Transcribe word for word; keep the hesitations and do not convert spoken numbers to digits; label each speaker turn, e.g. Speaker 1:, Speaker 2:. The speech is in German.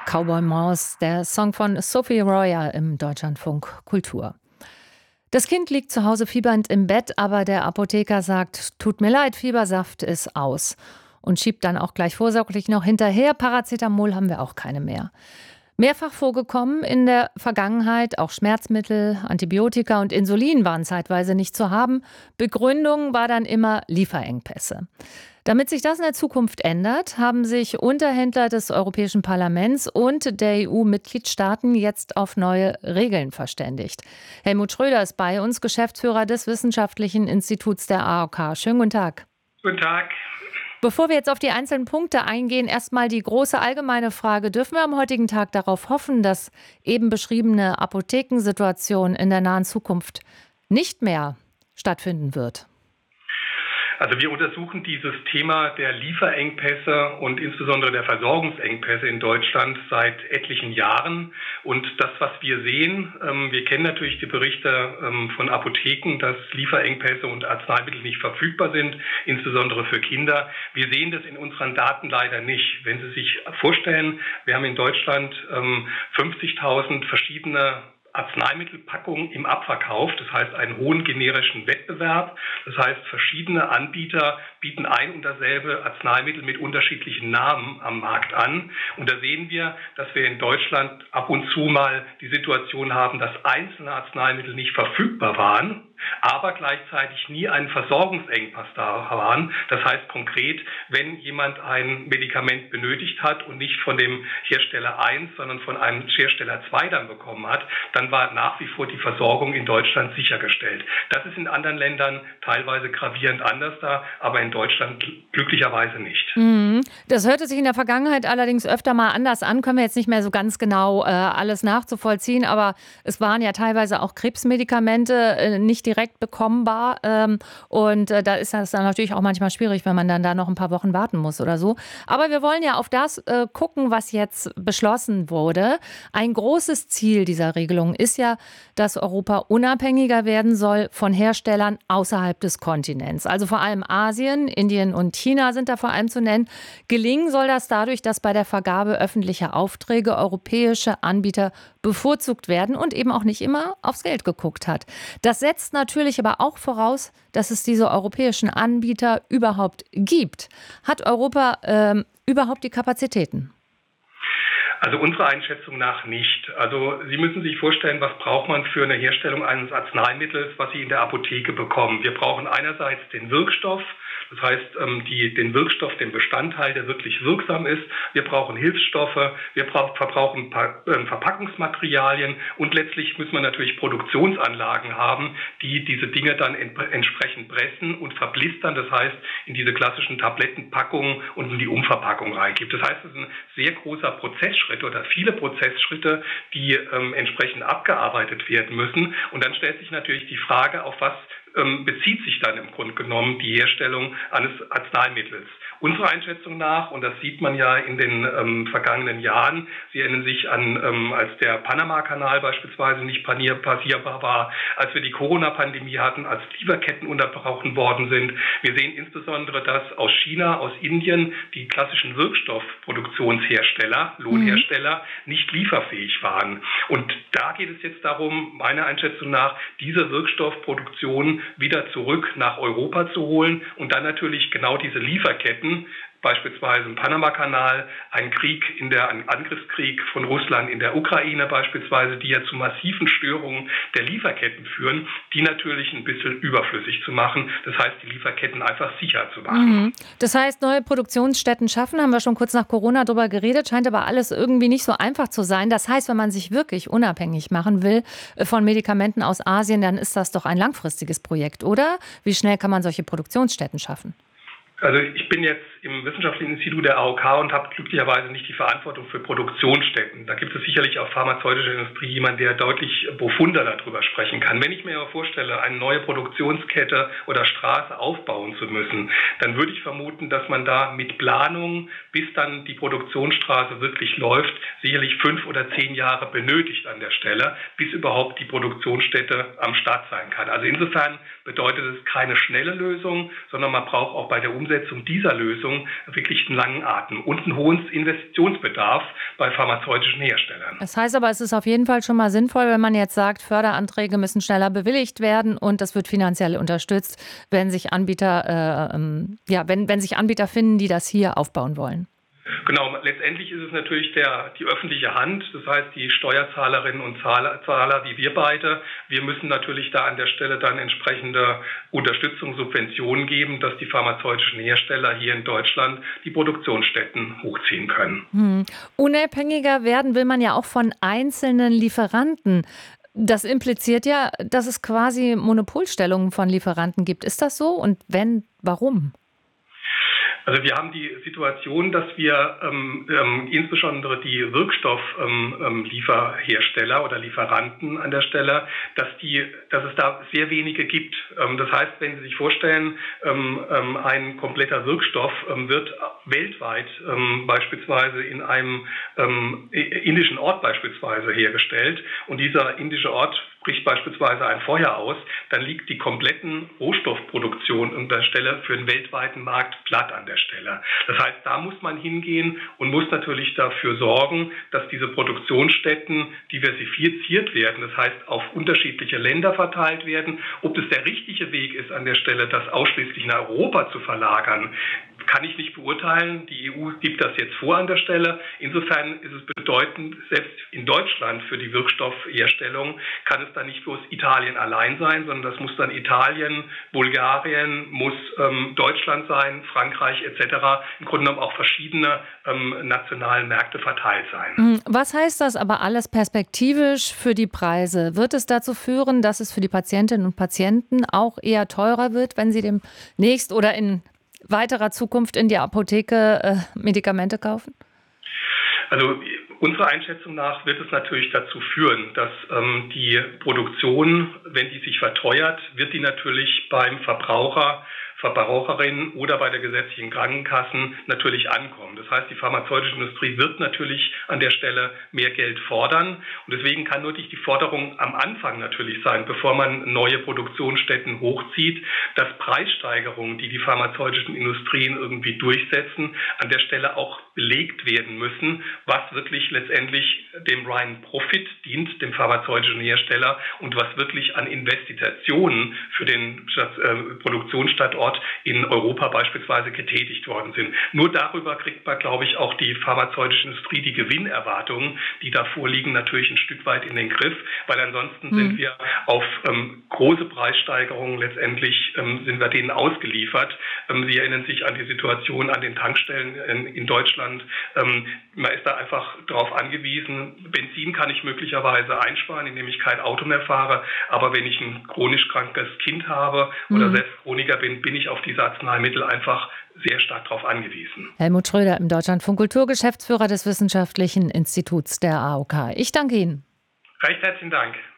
Speaker 1: Cowboy Maus, der Song von Sophie Royer im Deutschlandfunk Kultur. Das Kind liegt zu Hause fiebernd im Bett, aber der Apotheker sagt, tut mir leid, Fiebersaft ist aus. Und schiebt dann auch gleich vorsorglich noch hinterher, Paracetamol haben wir auch keine mehr. Mehrfach vorgekommen in der Vergangenheit, auch Schmerzmittel, Antibiotika und Insulin waren zeitweise nicht zu haben. Begründung war dann immer Lieferengpässe. Damit sich das in der Zukunft ändert, haben sich Unterhändler des Europäischen Parlaments und der E U-Mitgliedstaaten jetzt auf neue Regeln verständigt. Helmut Schröder ist bei uns, Geschäftsführer des Wissenschaftlichen Instituts der A O K. Schönen guten Tag.
Speaker 2: Guten Tag.
Speaker 1: Bevor wir jetzt auf die einzelnen Punkte eingehen, erstmal die große allgemeine Frage. Dürfen wir am heutigen Tag darauf hoffen, dass eben beschriebene Apothekensituation in der nahen Zukunft nicht mehr stattfinden wird?
Speaker 2: Also wir untersuchen dieses Thema der Lieferengpässe und insbesondere der Versorgungsengpässe in Deutschland seit etlichen Jahren. Und das, was wir sehen, ähm, wir kennen natürlich die Berichte ähm, von Apotheken, dass Lieferengpässe und Arzneimittel nicht verfügbar sind, insbesondere für Kinder. Wir sehen das in unseren Daten leider nicht. Wenn Sie sich vorstellen, wir haben in Deutschland ähm, fünfzigtausend verschiedene Arzneimittelpackungen im Abverkauf, das heißt einen hohen generischen Wettbewerb. Das heißt, verschiedene Anbieter bieten ein und dasselbe Arzneimittel mit unterschiedlichen Namen am Markt an. Und da sehen wir, dass wir in Deutschland ab und zu mal die Situation haben, dass einzelne Arzneimittel nicht verfügbar waren, aber gleichzeitig nie einen Versorgungsengpass da waren. Das heißt konkret, wenn jemand ein Medikament benötigt hat und nicht von dem Hersteller eins, sondern von einem Hersteller zwei dann bekommen hat, dann war nach wie vor die Versorgung in Deutschland sichergestellt. Das ist in anderen Ländern teilweise gravierend anders da, aber in Deutschland glücklicherweise nicht.
Speaker 1: Mhm. Das hörte sich in der Vergangenheit allerdings öfter mal anders an, können wir jetzt nicht mehr so ganz genau äh, alles nachzuvollziehen, aber es waren ja teilweise auch Krebsmedikamente äh, nicht direkt bekommbar ähm, und äh, da ist das dann natürlich auch manchmal schwierig, wenn man dann da noch ein paar Wochen warten muss oder so. Aber wir wollen ja auf das äh, gucken, was jetzt beschlossen wurde. Ein großes Ziel dieser Regelung ist ja, dass Europa unabhängiger werden soll von Herstellern außerhalb des Kontinents. Also vor allem Asien, Indien und China sind da vor allem zu nennen. Gelingen soll das dadurch, dass bei der Vergabe öffentlicher Aufträge europäische Anbieter bevorzugt werden und eben auch nicht immer aufs Geld geguckt hat. Das setzt natürlich aber auch voraus, dass es diese europäischen Anbieter überhaupt gibt. Hat Europa ähm, überhaupt die Kapazitäten?
Speaker 2: Also unserer Einschätzung nach nicht. Also Sie müssen sich vorstellen, was braucht man für eine Herstellung eines Arzneimittels, was Sie in der Apotheke bekommen. Wir brauchen einerseits den Wirkstoff, das heißt die, den Wirkstoff, den Bestandteil, der wirklich wirksam ist. Wir brauchen Hilfsstoffe, wir bra- verbrauchen pa- äh, Verpackungsmaterialien und letztlich müssen wir natürlich Produktionsanlagen haben, die diese Dinge dann ent- entsprechend pressen und verblistern. Das heißt, in diese klassischen Tablettenpackungen und in die Umverpackung reingibt. Das heißt, es ist ein sehr großer Prozessschritt oder viele Prozessschritte, die ähm, entsprechend abgearbeitet werden müssen. Und dann stellt sich natürlich die Frage, auf was ähm, bezieht sich dann im Grunde genommen die Herstellung eines Arzneimittels. Unserer Einschätzung nach, und das sieht man ja in den ähm, vergangenen Jahren, Sie erinnern sich an, ähm, als der Panama-Kanal beispielsweise nicht passierbar war, als wir die Corona-Pandemie hatten, als Lieferketten unterbrochen worden sind. Wir sehen insbesondere, dass aus China, aus Indien die klassischen Wirkstoffproduktionshersteller, Lohnhersteller, nicht lieferfähig waren. Und da geht es jetzt darum, meiner Einschätzung nach, diese Wirkstoffproduktion wieder zurück nach Europa zu holen und dann natürlich genau diese Lieferketten, beispielsweise im Panama-Kanal, ein Krieg in der, ein Angriffskrieg von Russland in der Ukraine beispielsweise, die ja zu massiven Störungen der Lieferketten führen, die natürlich ein bisschen überflüssig zu machen. Das heißt, die Lieferketten einfach sicher zu machen.
Speaker 1: Mhm. Das heißt, neue Produktionsstätten schaffen, haben wir schon kurz nach Corona drüber geredet, scheint aber alles irgendwie nicht so einfach zu sein. Das heißt, wenn man sich wirklich unabhängig machen will von Medikamenten aus Asien, dann ist das doch ein langfristiges Projekt, oder? Wie schnell kann man solche Produktionsstätten schaffen?
Speaker 2: Also ich bin jetzt im Wissenschaftlichen Institut der A O K und habe glücklicherweise nicht die Verantwortung für Produktionsstätten. Da gibt es sicherlich auch pharmazeutische Industrie jemand, der deutlich profunder darüber sprechen kann. Wenn ich mir aber vorstelle, eine neue Produktionskette oder Straße aufbauen zu müssen, dann würde ich vermuten, dass man da mit Planung, bis dann die Produktionsstraße wirklich läuft, sicherlich fünf oder zehn Jahre benötigt an der Stelle, bis überhaupt die Produktionsstätte am Start sein kann. Also insofern bedeutet es keine schnelle Lösung, sondern man braucht auch bei der Umsetzung dieser Lösung Zurückhaltung wirklich einen langen Atem und einen hohen Investitionsbedarf bei pharmazeutischen Herstellern.
Speaker 1: Das heißt aber, es ist auf jeden Fall schon mal sinnvoll, wenn man jetzt sagt, Förderanträge müssen schneller bewilligt werden und das wird finanziell unterstützt, wenn sich Anbieter, äh, ähm, ja, wenn, wenn sich Anbieter finden, die das hier aufbauen wollen.
Speaker 2: Genau, letztendlich ist es natürlich der, die öffentliche Hand, das heißt die Steuerzahlerinnen und Zahler, Zahler wie wir beide. Wir müssen natürlich da an der Stelle dann entsprechende Unterstützung, Subventionen geben, dass die pharmazeutischen Hersteller hier in Deutschland die Produktionsstätten hochziehen können.
Speaker 1: Hm. Unabhängiger werden will man ja auch von einzelnen Lieferanten. Das impliziert ja, dass es quasi Monopolstellungen von Lieferanten gibt. Ist das so? Und wenn, warum?
Speaker 2: Also wir haben die Situation, dass wir ähm, ähm, insbesondere die Wirkstofflieferhersteller ähm, oder Lieferanten an der Stelle, dass die, dass es da sehr wenige gibt. Ähm, das heißt, wenn Sie sich vorstellen, ähm, ähm, ein kompletter Wirkstoff ähm, wird weltweit ähm, beispielsweise in einem ähm, indischen Ort beispielsweise hergestellt und dieser indische Ort bricht beispielsweise ein Feuer aus, dann liegt die kompletten Rohstoffproduktion an der Stelle für den weltweiten Markt platt an der Stelle. Das heißt, da muss man hingehen und muss natürlich dafür sorgen, dass diese Produktionsstätten diversifiziert werden, das heißt auf unterschiedliche Länder verteilt werden. Ob das der richtige Weg ist an der Stelle, das ausschließlich nach Europa zu verlagern, kann ich nicht beurteilen. Die E U gibt das jetzt vor an der Stelle. Insofern ist es bedeutend, selbst in Deutschland für die Wirkstoffherstellung kann es dann nicht bloß Italien allein sein, sondern das muss dann Italien, Bulgarien, muss ähm, Deutschland sein, Frankreich et cetera. Im Grunde genommen auch verschiedene ähm, nationale Märkte verteilt sein.
Speaker 1: Was heißt das aber alles perspektivisch für die Preise? Wird es dazu führen, dass es für die Patientinnen und Patienten auch eher teurer wird, wenn sie demnächst oder in weiterer Zukunft in die Apotheke äh, Medikamente kaufen?
Speaker 2: Also unserer Einschätzung nach wird es natürlich dazu führen, dass ähm, die Produktion, wenn die sich verteuert, wird die natürlich beim Verbraucher, Verbraucherinnen oder bei der gesetzlichen Krankenkassen natürlich ankommen. Das heißt, die pharmazeutische Industrie wird natürlich an der Stelle mehr Geld fordern. Und deswegen kann nur die Forderung am Anfang natürlich sein, bevor man neue Produktionsstätten hochzieht, dass Preissteigerungen, die die pharmazeutischen Industrien irgendwie durchsetzen, an der Stelle auch belegt werden müssen, was wirklich letztendlich dem reinen Profit dient, dem pharmazeutischen Hersteller, und was wirklich an Investitionen für den äh, Produktionsstandort in Europa beispielsweise getätigt worden sind. Nur darüber kriegt man, glaube ich, auch die pharmazeutische Industrie die Gewinnerwartungen, die da vorliegen, natürlich ein Stück weit in den Griff, weil ansonsten mhm. sind wir auf ähm, große Preissteigerungen letztendlich, ähm, sind wir denen ausgeliefert. Ähm, Sie erinnern sich an die Situation an den Tankstellen in, in Deutschland. Ähm, man ist da einfach darauf angewiesen, Benzin kann ich möglicherweise einsparen, indem ich kein Auto mehr fahre, aber wenn ich ein chronisch krankes Kind habe oder mhm. selbst Chroniker bin, bin ich auf diese Arzneimittel einfach sehr stark darauf angewiesen.
Speaker 1: Helmut Schröder im Deutschlandfunk Kultur, Geschäftsführer des Wissenschaftlichen Instituts der A O K. Ich danke Ihnen.
Speaker 2: Recht herzlichen Dank.